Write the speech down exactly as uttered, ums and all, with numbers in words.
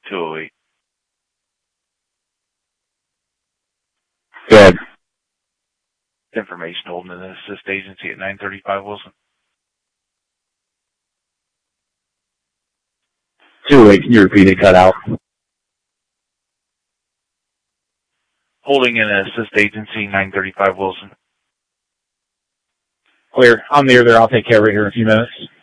two oh eight. Good. Information holding in the assist agency at nine thirty-five Wilson. two oh eight, can you repeat it? Cut out. Holding in an assist agency, nine thirty-five Wilson. Clear. I'm near there. I'll take care of it here in a few minutes.